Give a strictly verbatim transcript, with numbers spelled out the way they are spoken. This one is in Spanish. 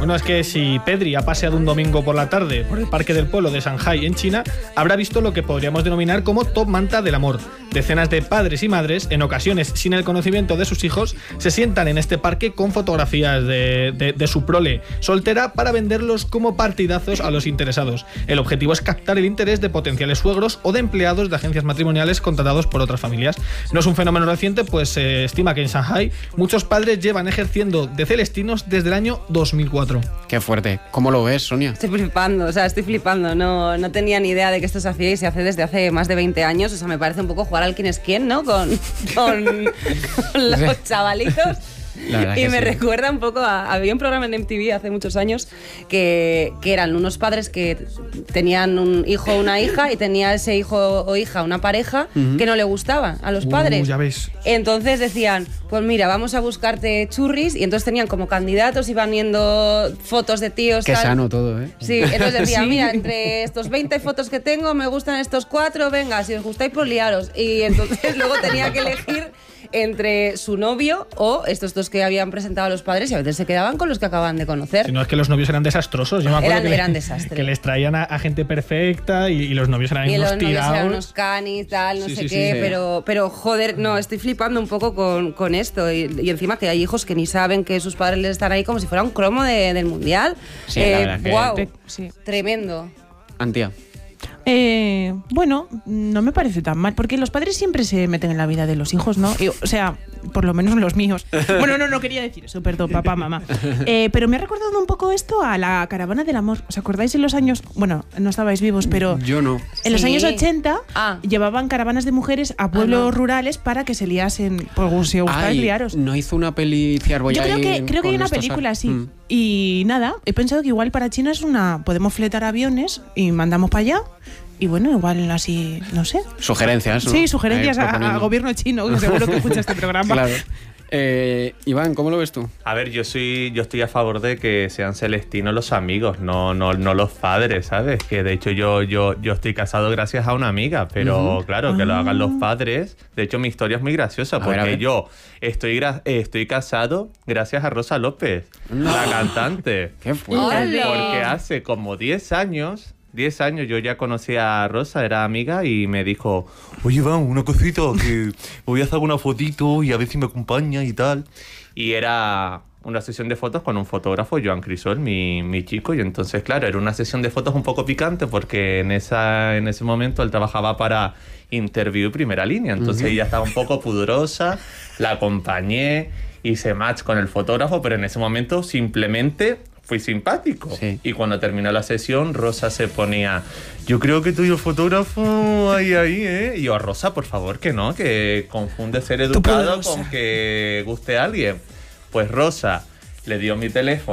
Bueno, es que si Pedri ha paseado un domingo por la tarde por el Parque del Polo de Shanghái en China, habrá visto lo que podríamos denominar como top manta del amor. Decenas de padres y madres, en ocasiones sin el conocimiento de sus hijos, se sientan en este parque con fotografías de, de, de su prole soltera para venderlos como partidazos a los interesados. El objetivo es captar el interés de potenciales suegros o de empleados de agencias matrimoniales contratados por otras familias. No es un fenómeno reciente, pues se eh, estima que en Shanghái muchos padres llevan ejerciendo de celestinos desde el año dos mil cuatro. Qué fuerte. ¿Cómo lo ves, Sonia? Estoy flipando, o sea, estoy flipando. No, no tenía ni idea de que esto se hacía y se hace desde hace más de veinte años. O sea, me parece un poco jugar al quién es quién, ¿no? Con, con, con los chavalitos. Y me sí. recuerda un poco a... Había un programa en M T V hace muchos años que, que eran unos padres que tenían un hijo o una hija y tenía ese hijo o hija una pareja uh-huh. que no le gustaba a los padres. Uh, ya ves. Entonces decían, pues mira, vamos a buscarte churris, y entonces tenían como candidatos, iban viendo fotos de tíos. Qué tal. Sano todo, ¿eh? Sí, entonces decían, sí. mira, entre estos veinte fotos que tengo me gustan estos cuatro, venga, si os gustáis pues liaros. Y entonces luego tenía que elegir entre su novio o estos dos que habían presentado a los padres, y a veces se quedaban con los que acaban de conocer. Si no, es que los novios eran desastrosos. Yo me acuerdo eran, que, eran le, desastres. que les traían a, a gente perfecta y, y los novios eran y unos los tirados. Novios eran unos canis, tal, no sí, sé sí, qué, sí, sí. Pero, pero joder, no, estoy flipando un poco con, con esto. Y, y encima que hay hijos que ni saben que sus padres les están ahí como si fuera un cromo de, del mundial. Sí, eh, la verdad que wow, te, sí. Tremendo. Antía. Eh, bueno, no me parece tan mal, porque los padres siempre se meten en la vida de los hijos, ¿no? Y, o sea, por lo menos los míos. Bueno, no, no quería decir eso, perdón, papá, mamá. Eh, pero me ha recordado un poco esto a la Caravana del Amor. ¿Os acordáis en los años? Bueno, no estabais vivos, pero... Yo no. En los sí. años ochenta ah. llevaban caravanas de mujeres a pueblos ah, no. rurales para que se liasen. Pues si os gustáis, liaros. ¿No hizo una peli Ciarboya? Yo creo que, creo que hay una película así. Mm. Y nada, he pensado que igual para China es una... Podemos fletar aviones y mandamos para allá. Y bueno, igual así, no sé. Sugerencias, ¿no? Sí, sugerencias al gobierno chino, que seguro que escucha este programa. Claro. Eh, Iván, ¿cómo lo ves tú? A ver, yo soy yo estoy a favor de que sean celestinos los amigos, no no no los padres, ¿sabes? Que de hecho yo yo yo estoy casado gracias a una amiga, pero uh-huh. claro, que ah. lo hagan los padres. De hecho, mi historia es muy graciosa, a porque ver, ver. yo estoy gra- estoy casado gracias a Rosa López, no. la cantante. ¡Qué fuerte! Porque hace como diez años... diez años yo ya conocí a Rosa, era amiga, y me dijo, oye, Iván, una cosita, que voy a hacer una fotito y a ver si me acompaña y tal. Y era una sesión de fotos con un fotógrafo, Joan Crisol, mi, mi chico, y entonces, claro, era una sesión de fotos un poco picante porque en, esa, en ese momento él trabajaba para Interview Primera Línea, entonces uh-huh. ella estaba un poco pudorosa, la acompañé, hice match con el fotógrafo, pero en ese momento simplemente... fui simpático. Sí. Y cuando terminó la sesión, Rosa se ponía, yo creo que tú y el fotógrafo ahí, ahí, ¿eh? Y yo, Rosa, por favor, que no, que confunde ser educado con que guste a alguien. Pues Rosa le dio mi teléfono